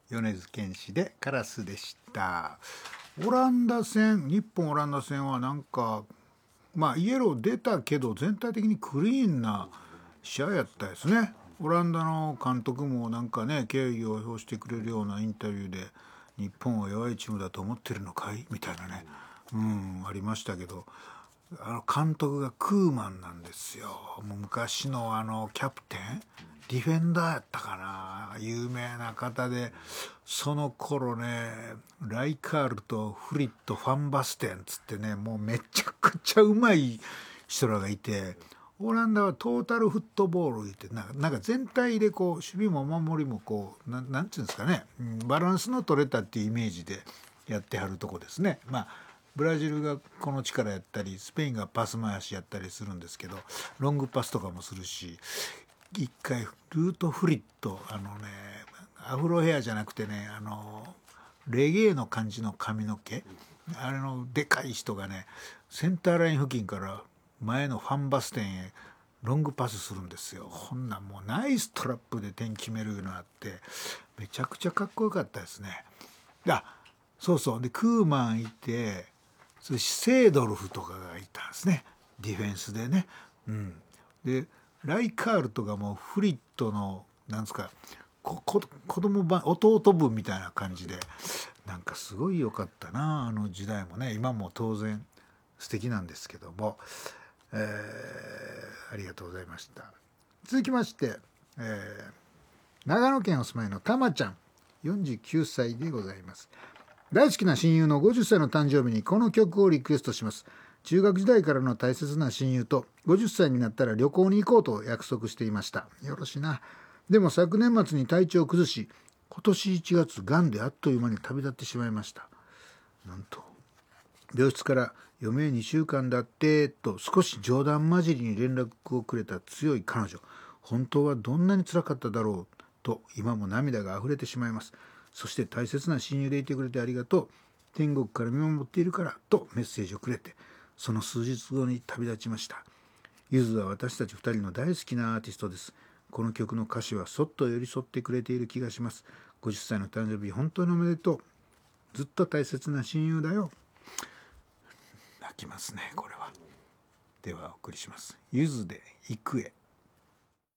米津玄師でカラスでした。オランダ戦、日本オランダ戦はなんかイエロー出たけど全体的にクリーンな試合やったですね。オランダの監督もなんかね、敬意を表してくれるようなインタビューで、日本は弱いチームだと思ってるのかいみたいなね、ありましたけど、監督がクーマンなんですよ。もう昔のキャプテンディフェンダーやったかな、有名な方で、その頃ね、ライカールとフリット・ファンバステンつってね、もうめちゃくちゃうまい人らがいて、オランダはトータルフットボールってなんか全体でこう守備も守りもこうなんていうんですかね、バランスの取れたっていうイメージでやってはるとこですね。ブラジルがこの力やったり、スペインがパス回しやったりするんですけど、ロングパスとかもするし、一回ルートフリット、アフロヘアじゃなくてね、レゲエの感じの髪の毛、あれのでかい人がね、センターライン付近から前のファンバステンへロングパスするんですよ。ほんなんもうナイストラップで点決めるのあって、めちゃくちゃかっこよかったですね。そうそう、でクーマンいて、セードルフとかがいたんですね、ディフェンスでね。でライカールとかもフリットのなんですか、子供版弟分みたいな感じで、なんかすごい良かったな、あの時代もね。今も当然素敵なんですけども、ありがとうございました。続きまして、長野県お住まいのたまちゃん、49歳でございます。大好きな親友の50歳の誕生日にこの曲をリクエストします。中学時代からの大切な親友と50歳になったら旅行に行こうと約束していました。よろしいな。でも昨年末に体調を崩し、今年1月がんであっという間に旅立ってしまいました。なんと病室から余命2週間だってと少し冗談交じりに連絡をくれた強い彼女、本当はどんなに辛かっただろうと今も涙があふれてしまいます。そして大切な親友でいてくれてありがとう、天国から見守っているからとメッセージをくれて、その数日後に旅立ちました。ゆずは私たち2人の大好きなアーティストです。この曲の歌詞はそっと寄り添ってくれている気がします。50歳の誕生日本当におめでとう、ずっと大切な親友だよ。泣きますねこれは。ではお送りします。ゆずで行くへ。